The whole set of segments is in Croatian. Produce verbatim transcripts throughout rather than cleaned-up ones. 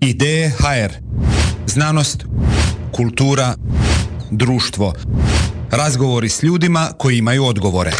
Ideje ha er. Znanost, kultura, društvo. Razgovori s ljudima koji imaju odgovore.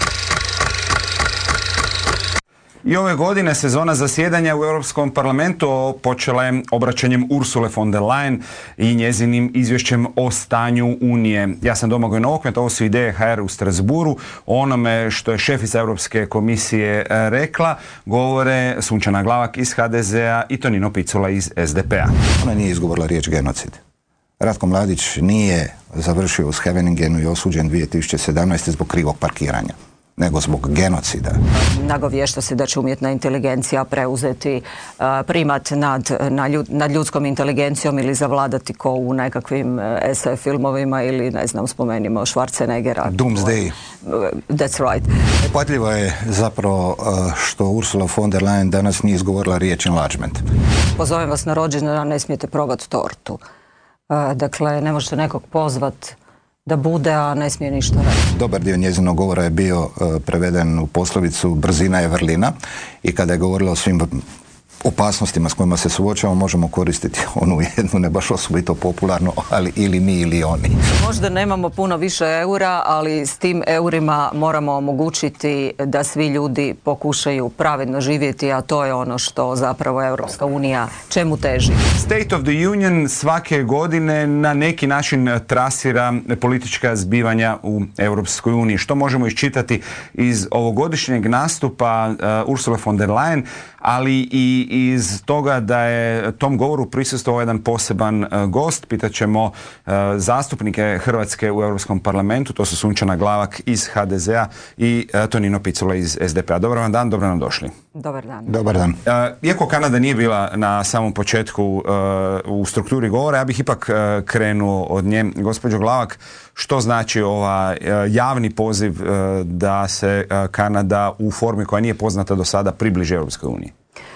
I ove godine sezona zasjedanja u Europskom parlamentu počela je obraćanjem Ursule von der Leyen i njezinim izvješćem o stanju Unije. Ja sam Domagoj Novokmet, ovo su Ideje ha er u Strasburu. O onome što je šefica Europske komisije rekla govore Sunčana Glavak iz ha de zea i Tonino Picula iz es de pe a. Ona nije izgovorila riječ genocid. Ratko Mladić nije završio u Scheveningenu i osuđen dvije tisuće sedamnaeste. zbog krivog parkiranja, nego zbog genocida. Nagovješta se da će umjetna inteligencija preuzeti uh, primat nad, na ljud, nad ljudskom inteligencijom ili zavladati ko u nekakvim uh, es ef filmovima ili, ne znam, spomenimo Schwarzeneggera. Doomsday. That's right. Patljivo je zapravo uh, što Ursula von der Leyen danas nije izgovorila riječ enlargement. Pozovem vas na rođendan, ne smijete probati tortu. Uh, dakle, ne možete nekog pozvat da bude, a ne smije ništa reći. Dobar dio njezinog govora je bio uh, preveden u poslovicu brzina je vrlina i kada je govorila o svim opasnostima s kojima se suočavamo, možemo koristiti onu jednu, ne baš osobito popularno, ali ili mi ili oni. Možda nemamo puno više eura, ali s tim eurima moramo omogućiti da svi ljudi pokušaju pravedno živjeti, a to je ono što zapravo Europska unija čemu teži. State of the Union svake godine na neki način trasira politička zbivanja u Europskoj uniji. Što možemo iščitati iz ovogodišnjeg nastupa uh, Ursule von der Leyen, ali i iz toga da je tom govoru prisustvovao jedan poseban uh, gost. Pitaćemo uh, zastupnike Hrvatske u Europskom parlamentu, to su Sunčana Glavak iz ha de zea i uh, Tonino Picula iz es de pe a. Dobar vam dan, dobro nam došli. Dobar dan. Dobar dan. Uh, iako Kanada nije bila na samom početku uh, u strukturi govora, ja bih ipak uh, krenuo od nje. Gospođo Glavak, što znači ova uh, javni poziv uh, da se uh, Kanada u formi koja nije poznata do sada približi Europskoj uniji?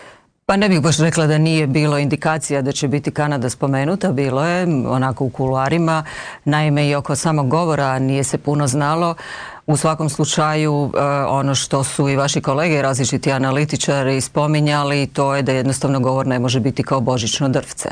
Pa ne bih baš rekla da nije bilo indikacija da će biti Kanada spomenuta, bilo je onako u kuluarima, naime i oko samog govora nije se puno znalo. U svakom slučaju ono što su i vaši kolege, različiti analitičari spominjali, to je da jednostavno govor ne može biti kao božićno drvce.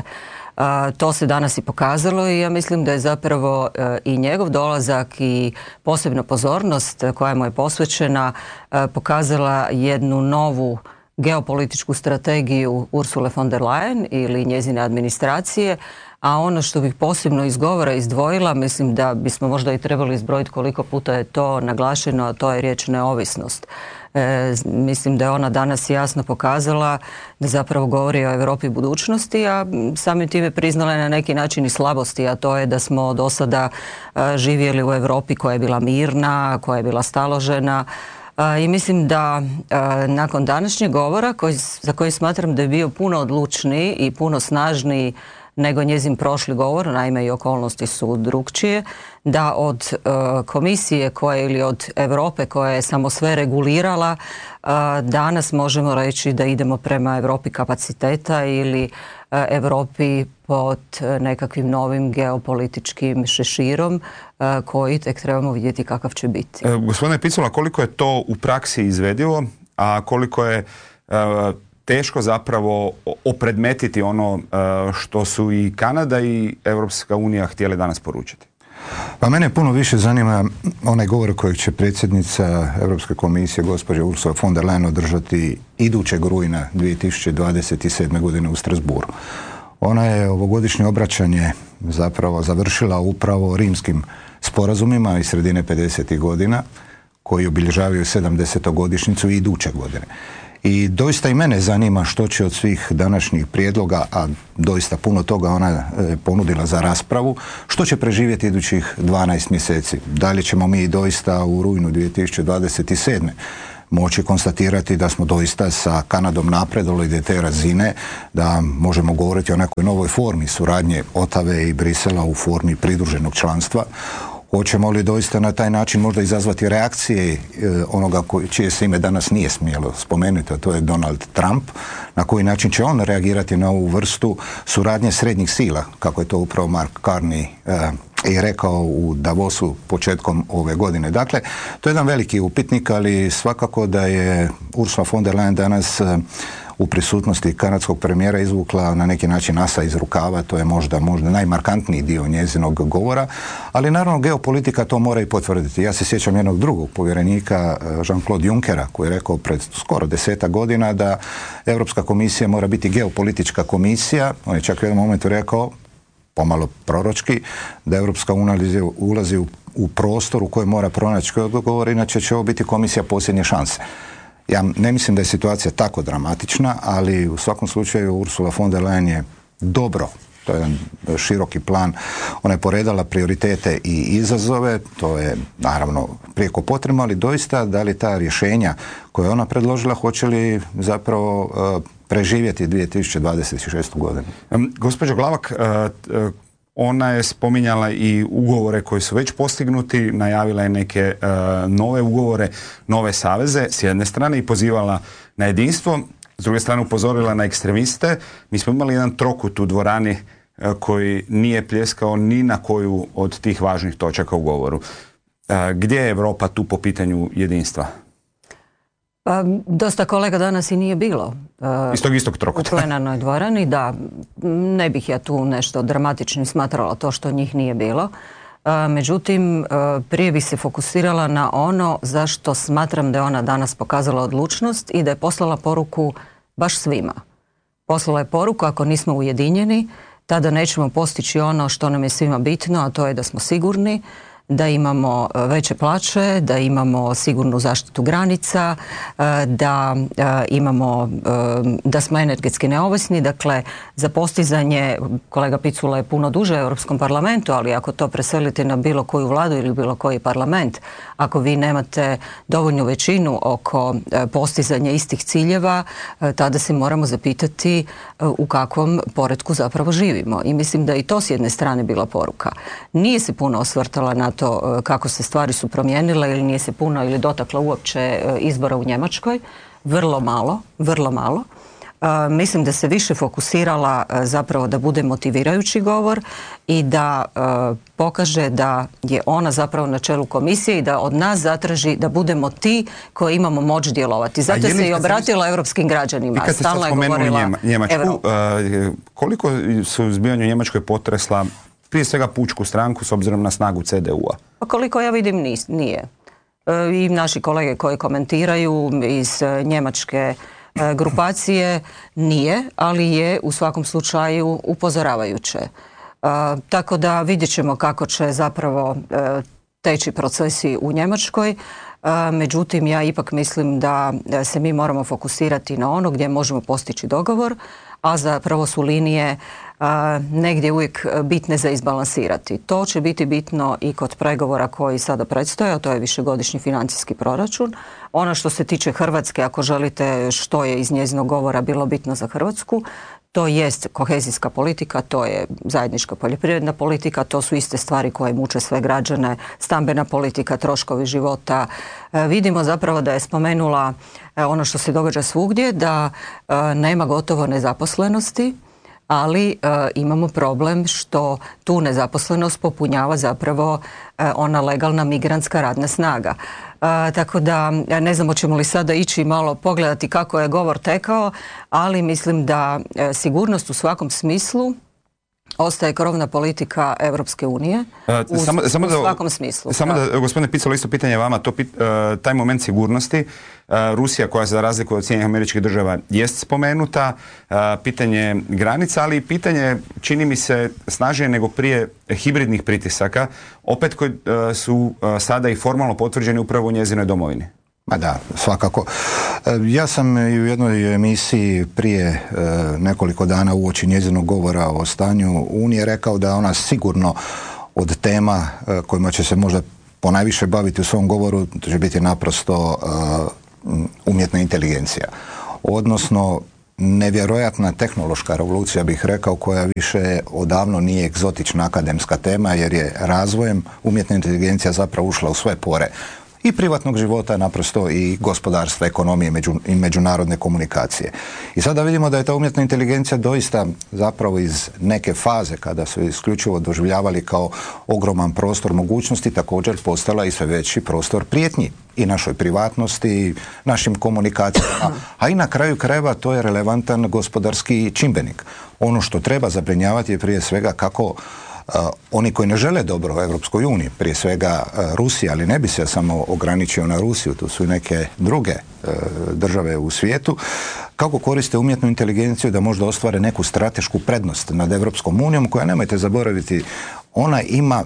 To se danas i pokazalo i ja mislim da je zapravo i njegov dolazak i posebno pozornost koja mu je posvećena pokazala jednu novu geopolitičku strategiju Ursule von der Leyen ili njezine administracije, a ono što bih posebno iz govora izdvojila, mislim da bismo možda i trebali izbrojiti koliko puta je to naglašeno, a to je riječ neovisnost. E, mislim da je ona danas jasno pokazala da zapravo govori o Europi budućnosti, a samim time priznala je na neki način i slabosti, a to je da smo do sada a, živjeli u Europi koja je bila mirna, koja je bila staložena. I mislim da a, nakon današnjeg govora, koji, za koji smatram da je bio puno odlučniji i puno snažniji nego njezin prošli govor, naime i okolnosti su drukčije, da od a, komisije koje ili od Europe koja je samo sve regulirala, a, danas možemo reći da idemo prema Europi kapaciteta ili a, Europi pod nekakvim novim geopolitičkim šeširom a, koji tek trebamo vidjeti kakav će biti. E, gospodine Picula, koliko je to u praksi izvedivo, a koliko je a, teško zapravo opredmetiti ono što su i Kanada i Europska unija htjeli danas poručiti? Pa mene puno više zanima onaj govor kojeg će predsjednica Europske komisije gospođa Ursula von der Leyen održati idućeg rujna dvije tisuće dvadeset sedme. godine u Strasburu. Ona je ovogodišnje obraćanje zapravo završila upravo rimskim sporazumima iz sredine pedesetih godina koji obilježavaju sedamdesetogodišnjicu i iduće godine. I doista i mene zanima što će od svih današnjih prijedloga, a doista puno toga ona je ponudila za raspravu, što će preživjeti idućih dvanaest mjeseci. Da li ćemo mi doista u rujnu dvije tisuće dvadeset sedme. moći konstatirati da smo doista sa Kanadom napredovali do te razine da možemo govoriti o nekoj novoj formi suradnje Otave i Brisela u formi pridruženog članstva. Hoćemo li doista na taj način možda izazvati reakcije e, onoga koji, čije se ime danas nije smjelo spomenuti, a to je Donald Trump, na koji način će on reagirati na ovu vrstu suradnje srednjih sila, kako je to upravo Mark Carney e, i rekao u Davosu početkom ove godine. Dakle, to je jedan veliki upitnik, ali svakako da je Ursula von der Leyen danas e, u prisutnosti kanadskog premijera izvukla na neki način asa iz rukava, to je možda, možda najmarkantniji dio njezinog govora, ali naravno geopolitika to mora i potvrditi. Ja se sjećam jednog drugog povjerenika, Jean-Claude Junckera, koji je rekao pred skoro desetak godina da Europska komisija mora biti geopolitička komisija. On je čak u jednom momentu rekao, pomalo proročki, da Europska unija ulazi u, u prostor u kojem mora pronaći odgovor, inače će ovo biti komisija posljednje šanse. Ja ne mislim da je situacija tako dramatična, ali u svakom slučaju Ursula von der Leyen je dobro, to je jedan široki plan, ona je poredala prioritete i izazove, to je naravno prijeko potrebno, ali doista da li ta rješenja koje je ona predložila hoće li zapravo uh, preživjeti dvije tisuće dvadeset šestu godinu. Um, gospođo Glavak, uh, uh, ona je spominjala i ugovore koji su već postignuti, najavila je neke uh, nove ugovore, nove saveze s jedne strane i pozivala na jedinstvo, s druge strane upozorila na ekstremiste. Mi smo imali jedan trokut u dvorani uh, koji nije pljeskao ni na koju od tih važnih točaka u govoru. Uh, gdje je Europa tu po pitanju jedinstva? Pa, dosta kolega danas i nije bilo uh, iz tog istog trokuta. U plenarnoj dvorani, da. Ne bih ja tu nešto dramatičnim smatrala to što njih nije bilo. Uh, međutim, uh, prije bih se fokusirala na ono zašto smatram da je ona danas pokazala odlučnost i da je poslala poruku baš svima. Poslala je poruku, ako nismo ujedinjeni, tada nećemo postići ono što nam je svima bitno, a to je da smo sigurni, da imamo veće plaće, da imamo sigurnu zaštitu granica, da imamo, da smo energetski neovisni. Dakle, za postizanje, kolega Picula je puno duže u Europskom parlamentu, ali ako to preselite na bilo koju vladu ili bilo koji parlament, ako vi nemate dovoljnu većinu oko postizanja istih ciljeva, tada se moramo zapitati u kakvom poretku zapravo živimo. I mislim da i to s jedne strane bila poruka. Nije se puno osvrtala na to kako se stvari su promijenile ili nije se puno ili dotakla uopće izbora u Njemačkoj. Vrlo malo, vrlo malo. Uh, mislim da se više fokusirala uh, zapravo da bude motivirajući govor i da uh, pokaže da je ona zapravo na čelu komisije i da od nas zatraži da budemo ti koji imamo moć djelovati. Zato se i obratila vi... europskim građanima. I kad ste sad spomenuli Njema, Njemačku, uh, koliko su zbivanja u Njemačkoj potresla prije svega pučku stranku s obzirom na snagu C D U-a? Pa koliko ja vidim nis, nije. Uh, I naši kolege koji komentiraju iz uh, Njemačke grupacije nije, ali je u svakom slučaju upozoravajuće. E, tako da vidjet ćemo kako će zapravo e, teći procesi u Njemačkoj. E, međutim, ja ipak mislim da se mi moramo fokusirati na ono gdje možemo postići dogovor, a zapravo su linije a, negdje uvijek bitne za izbalansirati. To će biti bitno i kod pregovora koji sada predstoje, a to je višegodišnji financijski proračun. Ono što se tiče Hrvatske, ako želite što je iz njezinog govora bilo bitno za Hrvatsku, to jest kohezijska politika, to je zajednička poljoprivredna politika, to su iste stvari koje muče sve građane, stambena politika, troškovi života. E, vidimo zapravo da je spomenula e, ono što se događa svugdje, da e, nema gotovo nezaposlenosti, ali e, imamo problem što tu nezaposlenost popunjava zapravo e, ona legalna migrantska radna snaga. E, tako da ne znam hoćemo li sada ići malo pogledati kako je govor tekao, ali mislim da e, sigurnost u svakom smislu ostaje krovna politika Europske unije u, samo, samo u svakom da, smislu. Samo da, gospodine Picula, isto pitanje vama, to pit, uh, taj moment sigurnosti, uh, Rusija koja se za razliku od Sjedinjenih Američkih Država jest spomenuta, uh, pitanje granica, ali i pitanje, čini mi se, snažnije nego prije hibridnih pritisaka, opet koji uh, su uh, sada i formalno potvrđeni upravo u njezinoj domovini. Ma da, svakako. Ja sam i u jednoj emisiji prije e, nekoliko dana uoči njezinog govora o stanju Unije rekao da ona sigurno od tema e, kojima će se možda ponajviše baviti u svom govoru će biti naprosto e, umjetna inteligencija. Odnosno nevjerojatna tehnološka revolucija, bih rekao, koja više odavno nije egzotična akademska tema jer je razvojem umjetna inteligencija zapravo ušla u sve pore i privatnog života naprosto i gospodarstva, ekonomije među, i međunarodne komunikacije. I sada vidimo da je ta umjetna inteligencija doista zapravo iz neke faze kada su isključivo doživljavali kao ogroman prostor mogućnosti također postala i sve veći prostor prijetnji i našoj privatnosti, i našim komunikacijama, a i na kraju krajeva to je relevantan gospodarski čimbenik. Ono što treba zabrinjavati je prije svega kako uh, oni koji ne žele dobro u Europskoj uniji, prije svega uh, Rusija, ali ne bi se samo ograničio na Rusiju, tu su i neke druge uh, države u svijetu, kako koriste umjetnu inteligenciju da možda ostvare neku stratešku prednost nad Europskom unijom, koja, nemojte zaboraviti, ona ima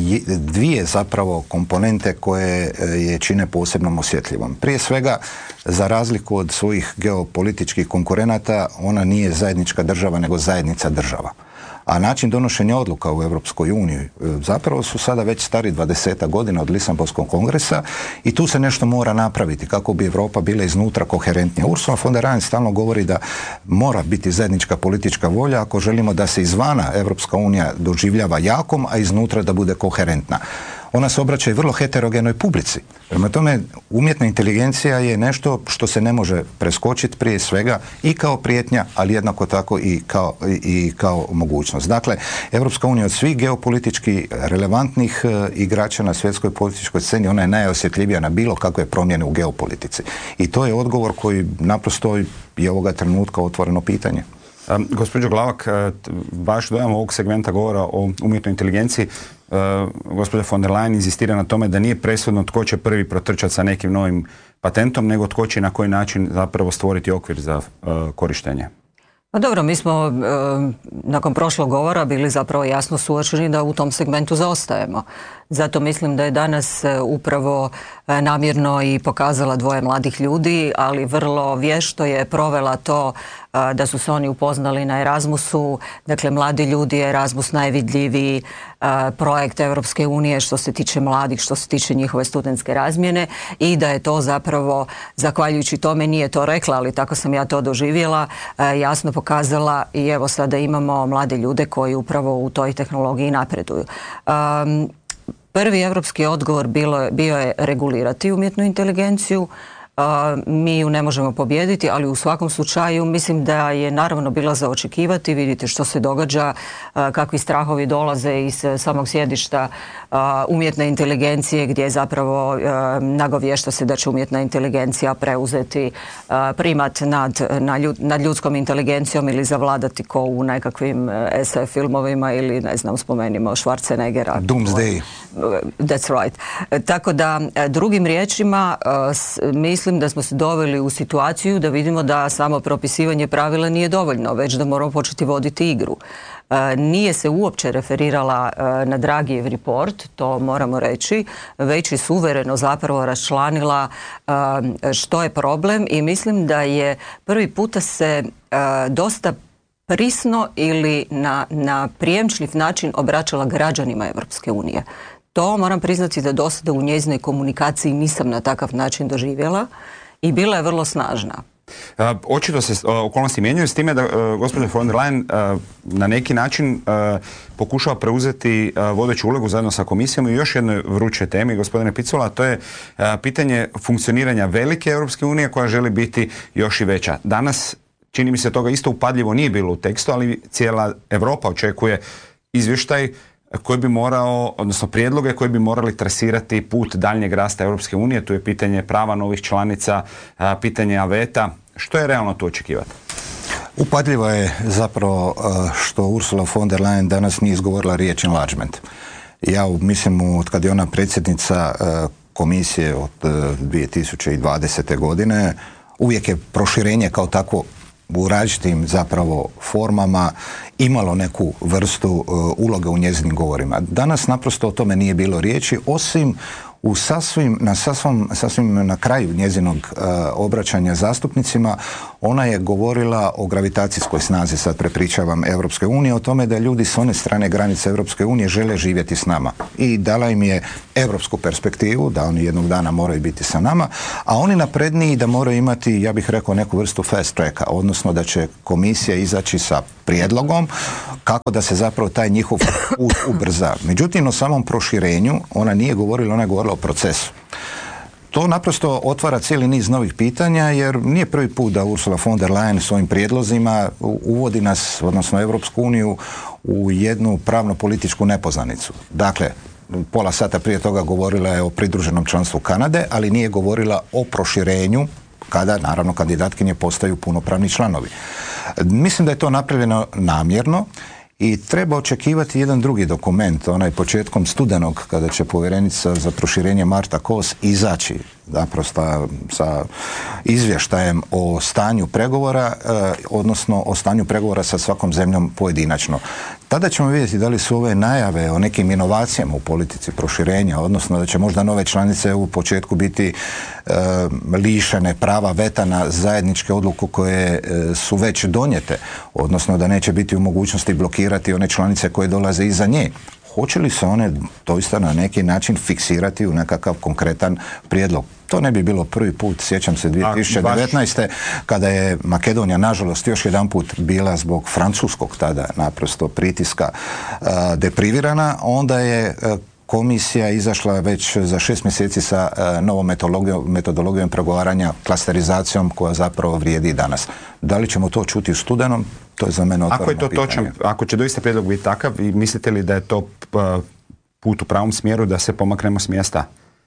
dvije zapravo komponente koje je čine posebno osjetljivom. Prije svega, za razliku od svojih geopolitičkih konkurenata, ona nije zajednička država, nego zajednica država. A način donošenja odluka u Europskoj uniji zapravo su sada već stari dvadesetak godina od Lisabonskog kongresa i tu se nešto mora napraviti kako bi Europa bila iznutra koherentnija. Ursula von der Leyen stalno govori da mora biti zajednička politička volja ako želimo da se izvana Europska unija doživljava jakom, a iznutra da bude koherentna. Ona se obraća i vrlo heterogenoj publici. Prema tome, umjetna inteligencija je nešto što se ne može preskočiti prije svega i kao prijetnja, ali jednako tako i kao, i kao mogućnost. Dakle, Europska unija od svih geopolitički relevantnih e, igrača na svjetskoj političkoj sceni, ona je najosjetljivija na bilo kakve promjene u geopolitici. I to je odgovor koji naprosto je ovoga trenutka otvoreno pitanje. Um, gospođo Glavak, vaš dojam ovog segmenta govora o umjetnoj inteligenciji, uh, gospođa von der Leyen inzistira na tome da nije presudno tko će prvi protrčati sa nekim novim patentom, nego tko će na koji način zapravo stvoriti okvir za uh, korištenje. Pa dobro, mi smo e, nakon prošlog govora bili zapravo jasno suočeni da u tom segmentu zaostajemo. Zato mislim da je danas e, upravo e, namjerno i pokazala dvoje mladih ljudi, ali vrlo vješto je provela to e, da su se oni upoznali na Erasmusu. Dakle, mladi ljudi, Erasmus najvidljiviji e, projekt Europske unije što se tiče mladih, što se tiče njihove studentske razmjene, i da je to zapravo, zahvaljujući tome, nije to rekla, ali tako sam ja to doživjela, e, jasno pokazala, i evo sada imamo mlade ljude koji upravo u toj tehnologiji napreduju. Um, prvi europski odgovor bilo, bio je regulirati umjetnu inteligenciju. Uh, mi ju ne možemo pobijediti, ali u svakom slučaju mislim da je naravno bila za očekivati. Vidite što se događa, uh, kakvi strahovi dolaze iz samog sjedišta uh, umjetne inteligencije, gdje zapravo uh, nagovješta se da će umjetna inteligencija preuzeti uh, primat nad, nad, ljud, nad ljudskom inteligencijom ili zavladati ko u nekakvim uh, es ef filmovima ili, ne znam, spomenimo Schwarzeneggera. Doomsday. That's right. Uh, tako da, uh, drugim riječima, uh, s, mislim da smo se doveli u situaciju da vidimo da samo propisivanje pravila nije dovoljno, već da moramo početi voditi igru. E, nije se uopće referirala e, na Draghijev report, to moramo reći, već je suvereno zapravo raščlanila e, što je problem, i mislim da je prvi puta se e, dosta prisno ili na, na prijemčljiv način obraćala građanima Europske unije. To moram priznati da do sada u njezinoj komunikaciji nisam na takav način doživjela i bila je vrlo snažna. Uh, očito se uh, okolnosti mijenjaju s time da uh, gospođa von der Leyen uh, na neki način uh, pokušava preuzeti uh, vodeću ulogu zajedno sa komisijom i još jednoj vruće temi, gospodine Picula, a to je uh, pitanje funkcioniranja velike Europske unije koja želi biti još i veća. Danas, čini mi se, toga isto upadljivo nije bilo u tekstu, ali cijela Europa očekuje izvještaj koji bi morao, odnosno prijedloge koji bi morali trasirati put daljnjeg rasta Europske unije. Tu je pitanje prava novih članica, pitanje aveta. Što je realno tu očekivati? Upadljivo je zapravo što Ursula von der Leyen danas nije izgovorila riječ enlargement. Ja mislim, od kad je ona predsjednica komisije od dvije tisuće dvadesete. godine, uvijek je proširenje kao takvo u različitim zapravo formama imalo neku vrstu uh, uloge u njezinim govorima. Danas naprosto o tome nije bilo riječi, osim u sasvim, na sasvim, sasvim na kraju njezinog uh, obraćanja zastupnicima. Ona je govorila o gravitacijskoj snazi, sad prepričavam, Europske unije, o tome da ljudi s one strane granice Europske unije žele živjeti s nama. I dala im je europsku perspektivu, da oni jednog dana moraju biti sa nama, a oni napredniji da moraju imati, ja bih rekao, neku vrstu fast tracka, odnosno da će komisija izaći sa prijedlogom kako da se zapravo taj njihov put ubrza. Međutim, o samom proširenju ona nije govorila, ona je govorila o procesu. To naprosto otvara cijeli niz novih pitanja, jer nije prvi put da Ursula von der Leyen svojim prijedlozima uvodi nas, odnosno Europsku uniju, u jednu pravno-političku nepoznanicu. Dakle, pola sata prije toga govorila je o pridruženom članstvu Kanade, ali nije govorila o proširenju, kada naravno kandidatkinje postaju punopravni članovi. Mislim da je to napravljeno namjerno i treba očekivati jedan drugi dokument, onaj početkom studenog, kada će povjerenica za proširenje Marta Kos izaći naprosto sa izvještajem o stanju pregovora, eh, odnosno o stanju pregovora sa svakom zemljom pojedinačno. Tada ćemo vidjeti da li su ove najave o nekim inovacijama u politici proširenja, odnosno da će možda nove članice u početku biti e, lišene prava veta na zajedničke odluku koje e, su već donijete, odnosno da neće biti u mogućnosti blokirati one članice koje dolaze iza nje. Hoće li se one doista na neki način fiksirati u nekakav konkretan prijedlog? To ne bi bilo prvi put, sjećam se dvije tisuće devetnaeste. kada je Makedonija, nažalost, još jedan put bila zbog francuskog tada naprosto pritiska a, deprivirana, onda je a, komisija izašla već za šest mjeseci sa a, novom metodologijom, metodologijom pregovaranja, klasterizacijom koja zapravo vrijedi danas. Da li ćemo to čuti u studenom? To je za mene otvoreno Ako je to pitanje. točan, ako će doista prijedlog biti takav, i mislite li da je to a, put u pravom smjeru da se pomaknemo s mjesta?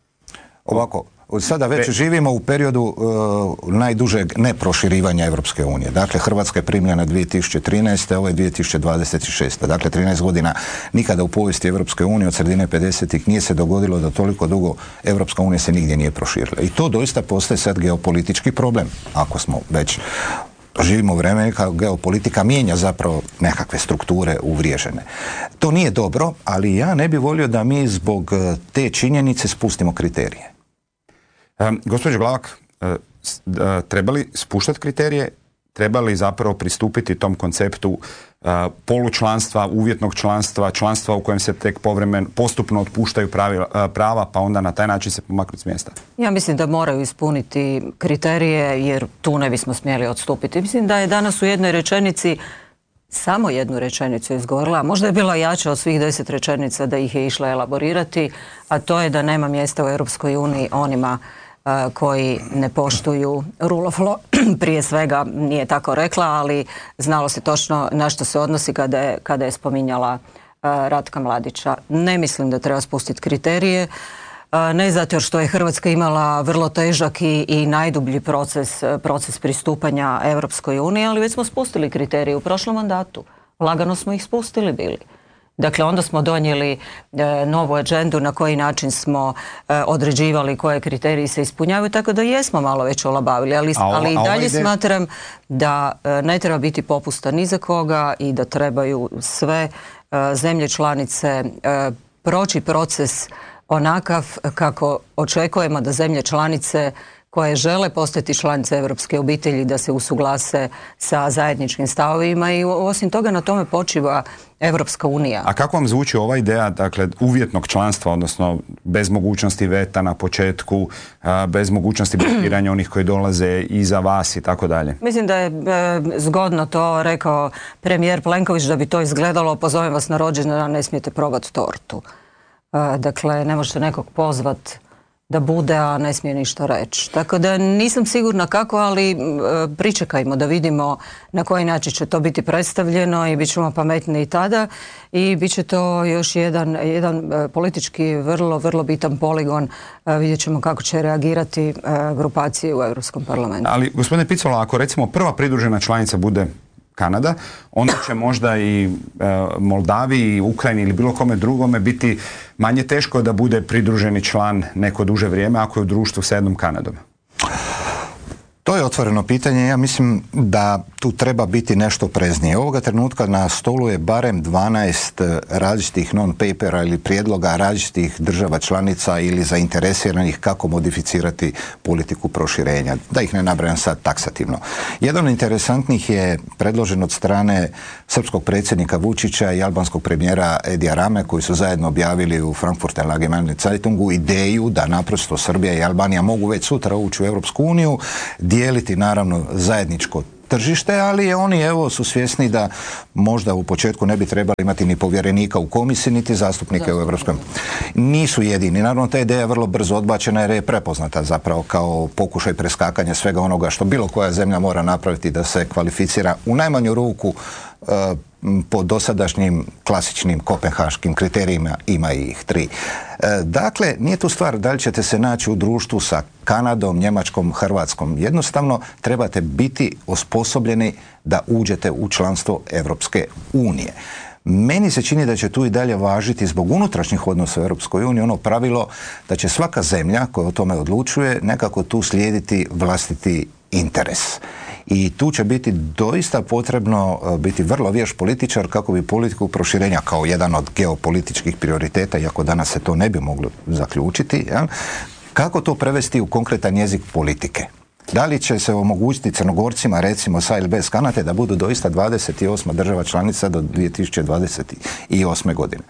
Ovako, sada već Pe... živimo u periodu uh, najdužeg neproširivanja Europske unije. Dakle, Hrvatska je primljena dvije tisuće trinaeste. ovo je dvije tisuće dvadeset šesta. Dakle, trinaest godina nikada u povijesti Europske unije od sredine pedesetih nije se dogodilo da toliko dugo Europska unija se nigdje nije proširila. I to doista postaje sad geopolitički problem, ako smo već živimo u vremenu kao geopolitika mijenja zapravo nekakve strukture uvriježene. To nije dobro, ali ja ne bih volio da mi zbog te činjenice spustimo kriterije. Um, gospođo Glavak, uh, uh, treba li spuštati kriterije? Treba li zapravo pristupiti tom konceptu uh, polučlanstva, uvjetnog članstva, članstva u kojem se tek povremen, postupno otpuštaju pravi, uh, prava, pa onda na taj način se pomaknuti s mjesta? Ja mislim da moraju ispuniti kriterije, jer tu ne bismo smjeli odstupiti. Mislim da je danas u jednoj rečenici samo jednu rečenicu izgovorila, možda je bila jača od svih deset rečenica da ih je išla elaborirati, a to je da nema mjesta u Europskoj uniji onima Uh, koji ne poštuju rule of law. Prije svega nije tako rekla, ali znalo se točno na što se odnosi kada je, kada je spominjala uh, Ratka Mladića. Ne mislim da treba spustiti kriterije, uh, ne zato što je Hrvatska imala vrlo težak i, i najdublji proces, proces pristupanja Europskoj uniji, ali već smo spustili kriterije u prošlom mandatu. Lagano smo ih spustili bili. Dakle, onda smo donijeli e, novu agendu na koji način smo e, određivali koje kriteriji se ispunjavaju, tako da jesmo malo već olabavili, ali, a ovo, ali i dalje ide... smatram da e, ne treba biti popusta ni za koga i da trebaju sve e, zemlje članice e, proći proces onakav kako očekujemo da zemlje članice koje žele postati članice europske obitelji da se usuglase sa zajedničkim stavovima i osim toga na tome počiva Europska unija. A kako vam zvuči ova ideja, dakle, uvjetnog članstva, odnosno bez mogućnosti veta na početku, bez mogućnosti blokiranja onih koji dolaze iza vas i tako dalje? Mislim da je e, zgodno to rekao premijer Plenković, da bi to izgledalo, pozovem vas na rođendan, ne smijete probati tortu. E, dakle, ne možete nekog pozvat da bude, a ne smije ništa reći. Tako da nisam sigurna kako, ali e, pričekajmo da vidimo na koji način će to biti predstavljeno i bit ćemo pametni i tada i bit će to još jedan, jedan e, politički vrlo, vrlo bitan poligon. E, vidjet ćemo kako će reagirati e, grupacije u Europskom parlamentu. Ali, gospodine Picola, ako recimo prva pridružena članica bude Kanada, onda će možda i e, Moldaviji, Ukrajini ili bilo kome drugome biti manje teško da bude pridruženi član neko duže vrijeme ako je u društvu sa jednom Kanadom. To je otvoreno pitanje. Ja mislim da tu treba biti nešto preznije. Ovoga trenutka na stolu je barem dvanaest različitih non-papera ili prijedloga različitih država članica ili zainteresiranih kako modificirati politiku proširenja. Da ih ne nabrajam sad taksativno. Jedan od interesantnih je predložen od strane srpskog predsjednika Vučića i albanskog premijera Edija Rame, koji su zajedno objavili u Frankfurter Allgemeine Zeitungu ideju da naprosto Srbija i Albanija mogu već sutra ući u Europsku uniju, dijeliti naravno zajedničko tržište, ali oni evo su svjesni da možda u početku ne bi trebali imati ni povjerenika u komisiji, niti zastupnike u Europskom. Nisu jedini. Naravno, ta ideja je vrlo brzo odbačena jer je prepoznata zapravo kao pokušaj preskakanja svega onoga što bilo koja zemlja mora napraviti da se kvalificira u najmanju ruku uh, po dosadašnjim klasičnim kopenhaškim kriterijima, ima ih tri. E, dakle, nije tu stvar da li ćete se naći u društvu sa Kanadom, Njemačkom, Hrvatskom. Jednostavno trebate biti osposobljeni da uđete u članstvo Europske unije. Meni se čini da će tu i dalje važiti zbog unutrašnjih odnosa u Europskoj uniji ono pravilo da će svaka zemlja koja o tome odlučuje nekako tu slijediti vlastiti interes. I tu će biti doista potrebno biti vrlo vješt političar kako bi politiku proširenja kao jedan od geopolitičkih prioriteta, iako danas se to ne bi moglo zaključiti, ja, kako to prevesti u konkretan jezik politike. Da li će se omogućiti Crnogorcima, recimo sa ili bez Kanade, da budu doista dvadeset osma država članica do dvije tisuće dvadeset osme godine?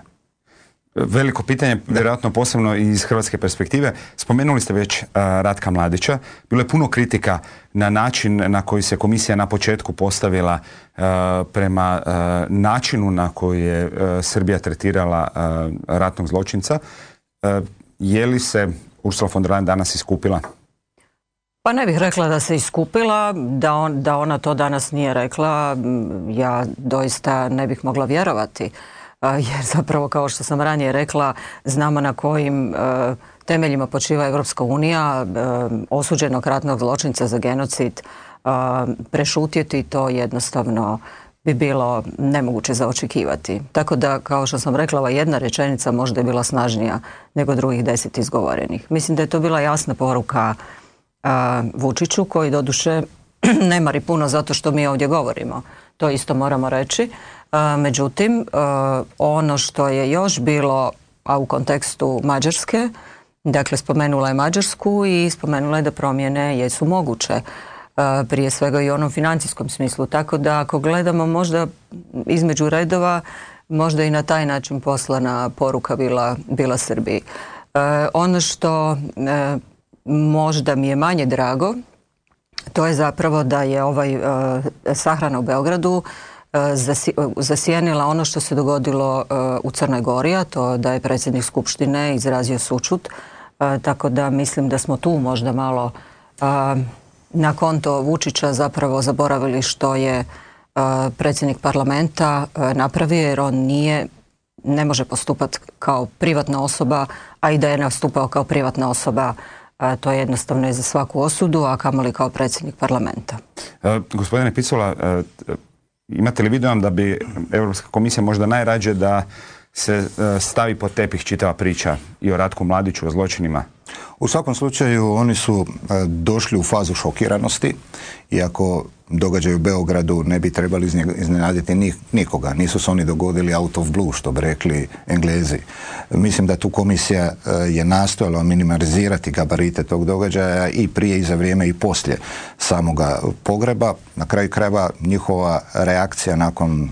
Veliko pitanje, vjerojatno posebno iz hrvatske perspektive. Spomenuli ste već uh, Ratka Mladića. Bilo je puno kritika na način na koji se komisija na početku postavila uh, prema uh, načinu na koji je uh, Srbija tretirala uh, ratnog zločinca. Uh, je li se Ursula von der Leyen danas iskupila? Pa ne bih rekla da se iskupila, da, on, da ona to danas nije rekla. Ja doista ne bih mogla vjerovati. Jer zapravo, kao što sam ranije rekla, znamo na kojim e, temeljima počiva Europska unija, e, osuđenog ratnog zločinca za genocid, e, prešutjeti to jednostavno bi bilo nemoguće za očekivati. Tako da, kao što sam rekla, ova jedna rečenica možda je bila snažnija nego drugih deset izgovorenih. Mislim da je to bila jasna poruka e, Vučiću, koji doduše ne mari puno zato što mi ovdje govorimo. To isto moramo reći. Međutim, ono što je još bilo, a u kontekstu Mađarske, dakle spomenula je Mađarsku i spomenula je da promjene jesu moguće, prije svega i u onom financijskom smislu. Tako da ako gledamo možda između redova, možda i na taj način poslana poruka bila, bila Srbiji. Ono što možda mi je manje drago, to je zapravo da je ovaj sahrana u Beogradu zasjenila ono što se dogodilo u Crnoj Gori, a to da je predsjednik Skupštine izrazio sućut, tako da mislim da smo tu možda malo na konto Vučića zapravo zaboravili što je predsjednik parlamenta napravio, jer on nije, ne može postupati kao privatna osoba, a i da je nastupao kao privatna osoba, to je jednostavno je za svaku osudu, a kamoli kao predsjednik parlamenta. E, gospodine Picula, e, imate li vidio da bi Europska komisija možda najrađe da se stavi pod tepih čitava priča i o Ratku Mladiću, o zločinima? U svakom slučaju oni su došli u fazu šokiranosti, iako događaj u Beogradu ne bi trebali iznenaditi nikoga. Nisu se oni dogodili out of blue, što bi rekli Englezi. Mislim da tu komisija je nastojala minimalizirati gabarite tog događaja i prije i za vrijeme i poslije samoga pogreba. Na kraju krajeva njihova reakcija nakon,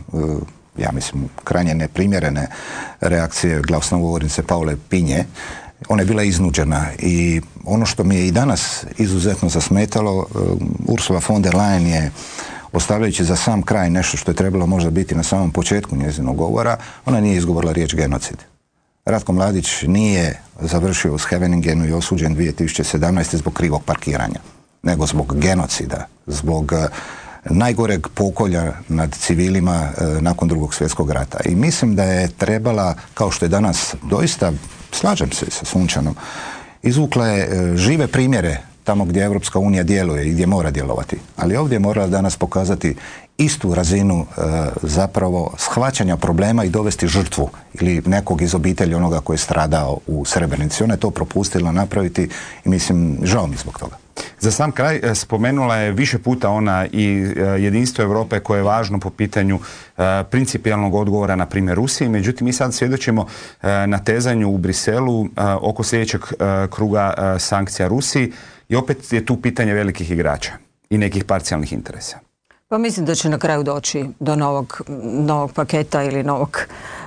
ja mislim, krajnje neprimjerene reakcije glasnogovornice Paule Pinje, ona je bila iznuđena i ono što mi je i danas izuzetno zasmetalo, Ursula von der Leyen je, ostavljajući za sam kraj nešto što je trebalo možda biti na samom početku njezinog govora, ona nije izgovorila riječ genocid. Ratko Mladić nije završio u Scheveningenu i osuđen dvije tisuće sedamnaeste. zbog krivog parkiranja, nego zbog genocida, zbog najgoreg pokolja nad civilima nakon Drugog svjetskog rata. I mislim da je trebala, kao što je danas doista, slažem se sa Sunčanom, izvukla je žive primjere tamo gdje Europska unija djeluje i gdje mora djelovati. Ali ovdje je morala danas pokazati istu razinu e, zapravo shvaćanja problema i dovesti žrtvu ili nekog iz obitelji onoga koji je stradao u Srebrenici. Ona je to propustila napraviti i mislim, žao mi zbog toga. Za sam kraj spomenula je više puta ona i jedinstvo Europe koje je važno po pitanju e, principijalnog odgovora na primjer Rusiji. Međutim, mi sad svjedočimo e, natezanju u Briselu e, oko sljedećeg e, kruga e, sankcija Rusiji i opet je tu pitanje velikih igrača i nekih parcijalnih interesa. Pa mislim da će na kraju doći do novog, novog paketa ili novog,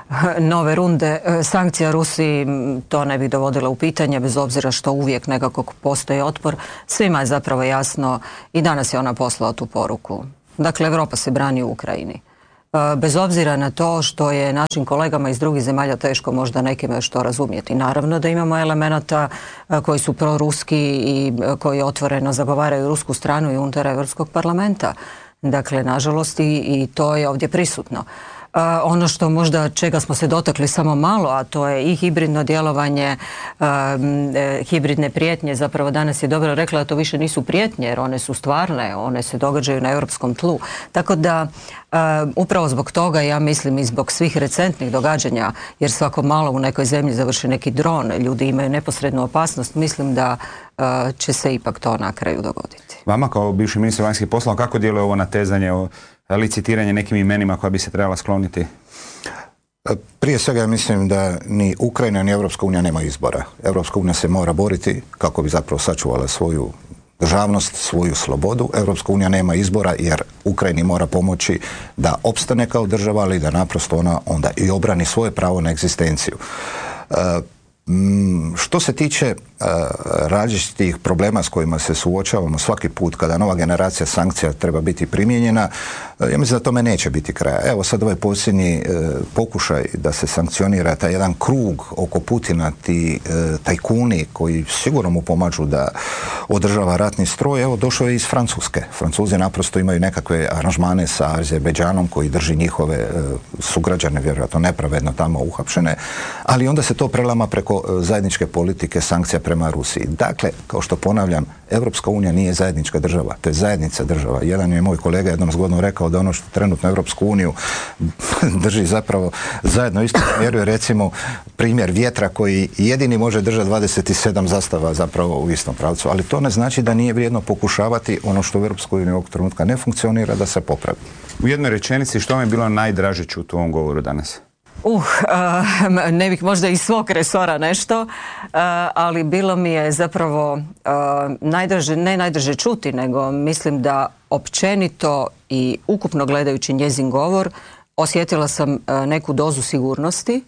nove runde sankcija Rusiji. To ne bi dovodilo u pitanje, bez obzira što uvijek nekako postoji otpor. Svima je zapravo jasno i danas je ona poslala tu poruku. Dakle, Europa se brani u Ukrajini. Bez obzira na to što je našim kolegama iz drugih zemalja teško možda nekima što razumjeti. Naravno da imamo elemenata koji su proruski i koji otvoreno zagovaraju rusku stranu i unutar Europskog parlamenta. Dakle, nažalost i, i to je ovdje prisutno. Uh, ono što možda čega smo se dotakli samo malo, a to je i hibridno djelovanje, uh, e, hibridne prijetnje, zapravo danas je dobro rekla da to više nisu prijetnje jer one su stvarne, one se događaju na europskom tlu. Tako da uh, upravo zbog toga ja mislim i zbog svih recentnih događanja, jer svako malo u nekoj zemlji završi neki dron, ljudi imaju neposrednu opasnost, mislim da uh, će se ipak to na kraju dogoditi. Vama kao bivši ministar vanjskih poslova, kako djeluje ovo natezanje o licitiranje nekim imenima koja bi se trebala skloniti? Prije svega ja mislim da ni Ukrajina ni Europska unija nema izbora. Europska unija se mora boriti kako bi zapravo sačuvala svoju državnost, svoju slobodu. Europska unija nema izbora jer Ukrajini mora pomoći da opstane kao država, ali da naprosto ona onda i obrani svoje pravo na egzistenciju. Što se tiče uh, različitih problema s kojima se suočavamo svaki put kada nova generacija sankcija treba biti primijenjena, uh, ja mislim da tome neće biti kraja. Evo sad ovaj posljednji uh, pokušaj da se sankcionira taj jedan krug oko Putina, ti uh, tajkuni koji sigurno mu pomažu da održava ratni stroj, evo došao je iz Francuske. Francuzi naprosto imaju nekakve aranžmane sa Azerbejdžanom koji drži njihove uh, sugrađane vjerojatno nepravedno tamo uhapšene, ali onda se to prelama preko zajedničke politike sankcija prema Rusiji. Dakle, kao što ponavljam, Europska unija nije zajednička država, to je zajednica država. Jedan je moj kolega jednom zgodno rekao da ono što trenutno Europsku uniju drži zapravo zajedno isto smjeru je recimo primjer vjetra koji jedini može držati dvadeset sedam zastava zapravo u istom pravcu, ali to ne znači da nije vrijedno pokušavati ono što u Europskoj uniji ovog trenutka ne funkcionira da se popravi. U jednoj rečenici što vam je bilo najdraže čuti u ovom govoru danas? Uh, uh, ne bih možda iz svog resora nešto, uh, ali bilo mi je zapravo uh, najdraže, ne najdraže čuti, nego mislim da općenito i ukupno gledajući njezin govor osjetila sam uh, neku dozu sigurnosti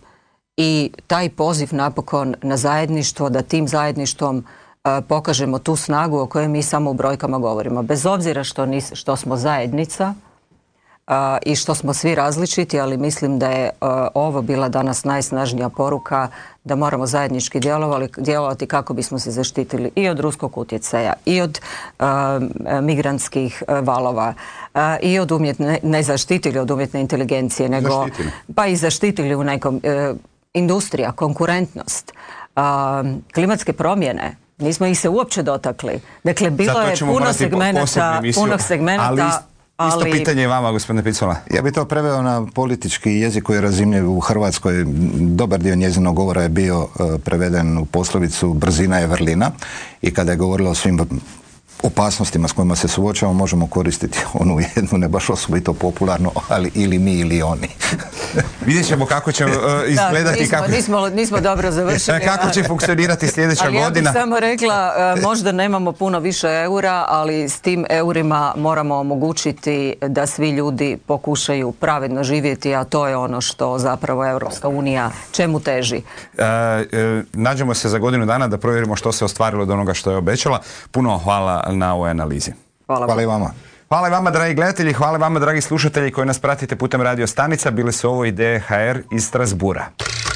i taj poziv napokon na zajedništvo, da tim zajedništvom uh, pokažemo tu snagu o kojoj mi samo u brojkama govorimo. Bez obzira što, nis, što smo zajednica, Uh, i što smo svi različiti, ali mislim da je uh, ovo bila danas najsnažnija poruka da moramo zajednički djelovati kako bismo se zaštitili i od ruskog utjecaja, i od uh, migrantskih uh, valova, uh, i od umjetne, ne zaštitili od umjetne inteligencije, nego zaštitili. Pa i zaštitili u nekom uh, industrija, konkurentnost, uh, klimatske promjene. Nismo ih se uopće dotakli. Dakle, bilo je puno segmenata, puno segmenata. Isto ali... pitanje je vama, gospodine Picula. Ja bih to preveo na politički jezik koji je razumljiv u Hrvatskoj. Dobar dio njezinog govora je bio uh, preveden u poslovicu brzina je vrlina i kada je govorila o svim opasnostima s kojima se suočavamo možemo koristiti onu jednu, ne baš osobito popularno, ali ili mi ili oni. Vidjet ćemo kako će uh, izgledati. Da, nismo, kako... nismo, nismo dobro završili. Kako će funkcionirati sljedeća ali godina. Ja bih samo rekla, uh, možda nemamo puno više eura, ali s tim eurima moramo omogućiti da svi ljudi pokušaju pravedno živjeti, a to je ono što zapravo Europska unija čemu teži. Uh, uh, nađemo se za godinu dana da provjerimo što se ostvarilo od onoga što je obećala. Puno hvala na ovoj analizi. Hvala, hvala i vama. Hvala i vama, dragi gledatelji, hvala vama, dragi slušatelji koji nas pratite putem radio stanica. Bile su ovo Ideje ha er iz Strasbura.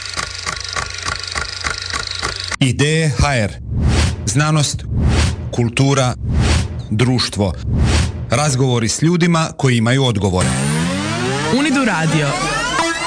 Ideje ha er. Znanost, kultura, društvo. Razgovori s ljudima koji imaju odgovore. Unidu radio.